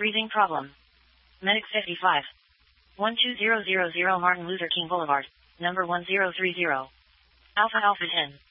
Breathing problem. Medic 55. 12000 Martin Luther King Boulevard, number 1030. Alpha Alpha 10.